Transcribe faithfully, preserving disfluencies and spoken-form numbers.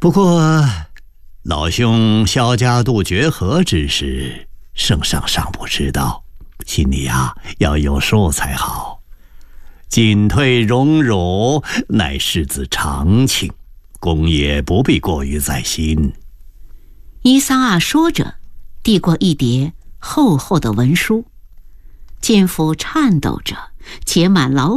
不过老兄萧家渡绝河之事，圣上尚不知道，心里啊要有数才好。进退荣辱乃世子常情，公也不必过于在心。 伊桑阿说着，递过一叠厚厚的文书。奸夫颤抖着，且满劳